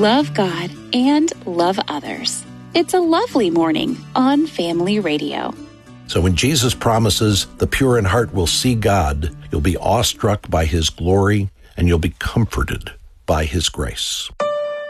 love God and love others. It's a lovely morning on Family Radio. So when Jesus promises the pure in heart will see God, you'll be awestruck by his glory and you'll be comforted by his grace.